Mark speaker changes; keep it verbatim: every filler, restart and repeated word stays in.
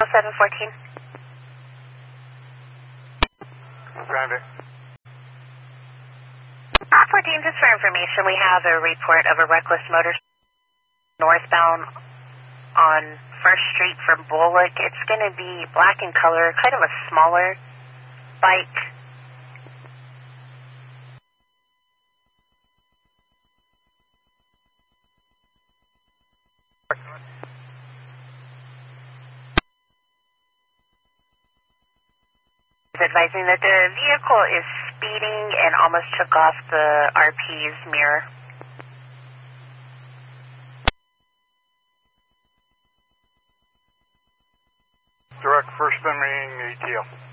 Speaker 1: seven fourteen.
Speaker 2: Grande.
Speaker 1: fourteen, just for information, we have a report of a reckless motor northbound on First Street from Bullock. It's going to be black in color, kind of a smaller bike. Advising that the vehicle is speeding and almost took off the R P's mirror.
Speaker 2: Direct first meeting A T L.